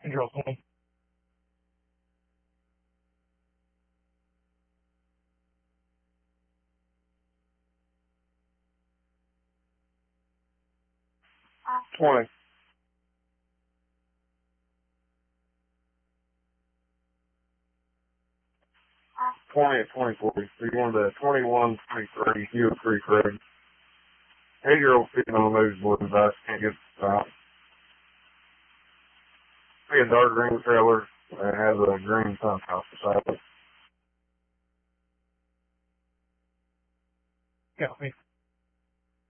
Control 20. Twenty. 20 at 24. So you wanted a 21, 23, you a Creek Road. 8-year-old sitting on those board device, can't get the stop. See a dark green trailer that has a green pump house beside it. Copy.